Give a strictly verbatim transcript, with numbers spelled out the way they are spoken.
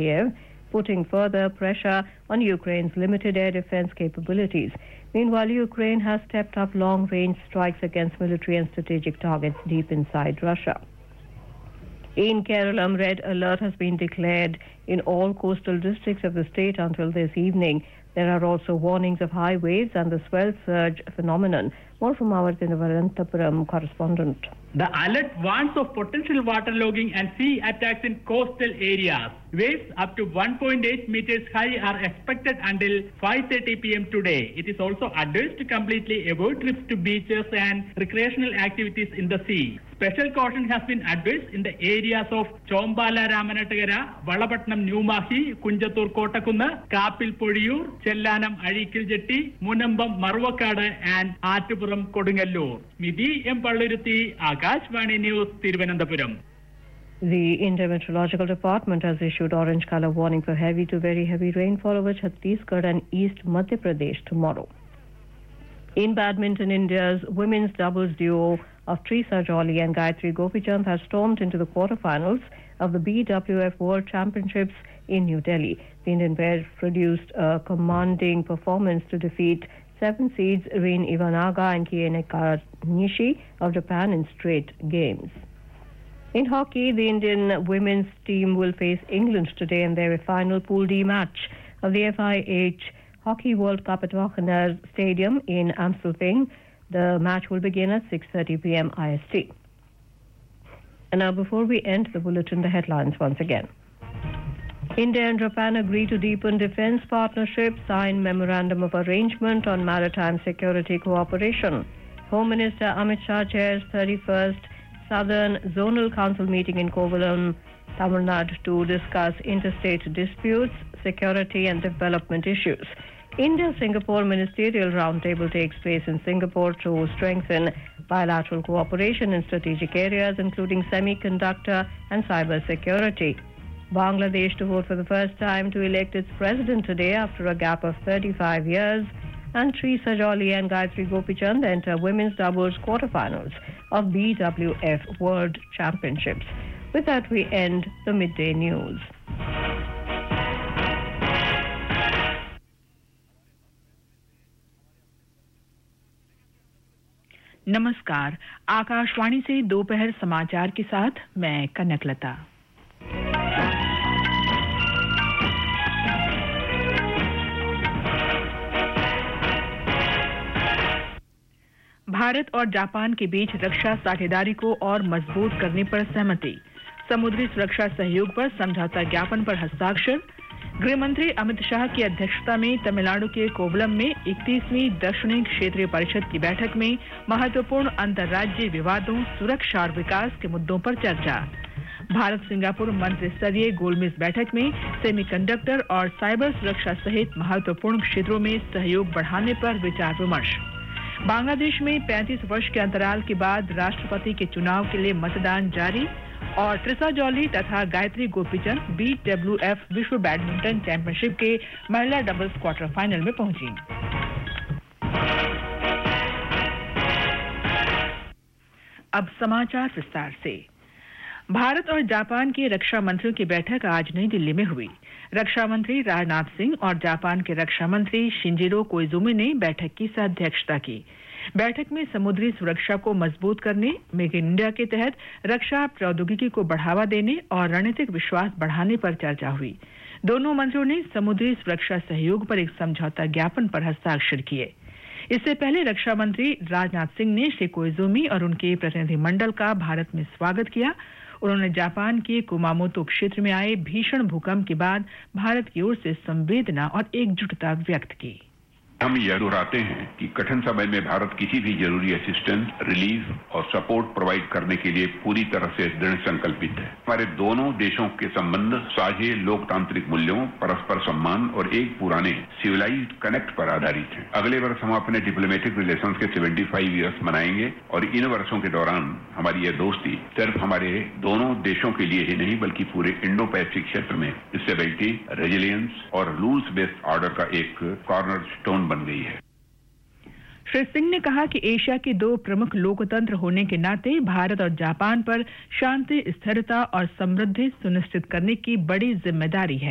Kiev, putting further pressure on Ukraine's limited air defense capabilities. Meanwhile, Ukraine has stepped up long-range strikes against military and strategic targets deep inside Russia. In Kerala, red alert has been declared in all coastal districts of the state until this evening. There are also warnings of high waves and the swell surge phenomenon. More from our Thiruvananthapuram correspondent. The alert warns of potential waterlogging and sea attacks in coastal areas. Waves up to one point eight meters high are expected until five thirty p m today. It is also advised to completely avoid trips to beaches and recreational activities in the sea. Special caution has been advised in the areas of Chombala Ramanatagara, Valapatnam New Mahi, Kunjatur Kotakunna, Kapil Podiyur, Chellanam Azhikil Jetti, Munambam Marvakada and Attupuram Kodungallur. Nidhi M. Palluruthi, Akashvani News, Thiruvananthapuram. The Indian Meteorological Department has issued orange color warning for heavy to very heavy rainfall over Chhattisgarh and East Madhya Pradesh tomorrow. In badminton, India's women's doubles duo of Trisa Jolly and Gayatri Gopichand has stormed into the quarterfinals of the B W F World Championships in New Delhi. The Indian pair produced a commanding performance to defeat seven seeds Rin Iwanaga and Kiene Kanishi of Japan in straight games. In hockey, the Indian women's team will face England today in their final Pool D match of the F I H Hockey World Cup at Wagner Stadium in Amstelveen. The match will begin at six thirty p m I S T. And now, before we end the bulletin, the headlines once again. India and Japan agree to deepen defense partnership, sign memorandum of arrangement on maritime security cooperation. Home Minister Amit Shah chairs thirty-first Southern Zonal Council meeting in Kovalam, Tamil Nadu to discuss interstate disputes, security and development issues. India-Singapore Ministerial Roundtable takes place in Singapore to strengthen bilateral cooperation in strategic areas including semiconductor and cyber security. Bangladesh to vote for the first time to elect its president today after a gap of thirty-five years. And Trisa Jolly and Gayatri Gopichand enter women's doubles quarterfinals of B W F World Championships. With that, we end the midday news. नमस्कार, आकाशवाणी से दोपहर समाचार के साथ मैं कनकलता। भारत और Japan के बीच रक्षा साझेदारी को और मजबूत करने पर सहमति। समुद्री सुरक्षा सहयोग पर समझौता ज्ञापन पर हस्ताक्षर। गृह मंत्री अमित शाह की अध्यक्षता में तमिलनाडु के कोवलम में इकतीसवीं दक्षिणी क्षेत्रीय परिषद की बैठक में महत्वपूर्ण अंतर्राज्यीय विवादों, सुरक्षा और विकास के मुद्दों पर चर्चा। भारत सिंगापुर मंत्री स्तरीय गोलमेज बैठक में सेमीकंडक्टर और साइबर सुरक्षा सहित महत्वपूर्ण क्षेत्रों में सहयोग बढ़ाने पर विचार विमर्श। बांग्लादेश में पैंतीस वर्ष के अंतराल के बाद राष्ट्रपति के चुनाव के लिए मतदान जारी और ट्रिसा जॉली तथा Gayatri Gopichand B W F विश्व बैडमिंटन चैंपियनशिप के महिला डबल्स क्वार्टर फाइनल में पहुंची। अब समाचार विस्तार से। भारत और जापान के रक्षा मंत्रियों की बैठक आज नई दिल्ली में हुई। रक्षा मंत्री राजनाथ सिंह और जापान के रक्षा मंत्री शिंजिरो कोइजुमी ने बैठक की सह-अध्यक्षता की। बैठक में समुद्री सुरक्षा को मजबूत करने, मेक इन इंडिया के तहत रक्षा प्रौद्योगिकी को बढ़ावा देने और रणनीतिक विश्वास बढ़ाने पर चर्चा हुई। दोनों मंत्रियों ने समुद्री सुरक्षा सहयोग पर एक समझौता ज्ञापन पर हस्ताक्षर किए। इससे पहले रक्षा मंत्री राजनाथ सिंह ने श्री कोइजुमी और उनके प्रतिनिधिमंडल का भारत में स्वागत किया। उन्होंने जापान के कुमामोतो क्षेत्र में आए भीषण भूकंप के बाद भारत की ओर से संवेदना और एकजुटता व्यक्त की। हम यह दोहराते हैं कि कठिन समय में भारत किसी भी जरूरी असिस्टेंस, रिलीफ और सपोर्ट प्रोवाइड करने के लिए पूरी तरह से दृढ़ संकल्पित है। हमारे दोनों देशों के संबंध साझे लोकतांत्रिक मूल्यों, परस्पर सम्मान और एक पुराने सिविलाइज्ड कनेक्ट पर आधारित हैं। अगले वर्ष हम अपने डिप्लोमेटिक रिलेशंस के पचहत्तर इयर्स मनाएंगे और इन वर्षों के दौरान हमारी यह दोस्ती सिर्फ हमारे दोनों देशों के लिए ही नहीं बल्कि पूरे इंडो पैसिफिक क्षेत्र में स्टेबिलिटी, रेजिलियंस और रूल्स बेस्ड ऑर्डर का एक कॉर्नर स्टोन बन गई है। श्री सिंह ने कहा कि एशिया के दो प्रमुख लोकतंत्र होने के नाते भारत और जापान पर शांति, स्थिरता और समृद्धि सुनिश्चित करने की बड़ी जिम्मेदारी है।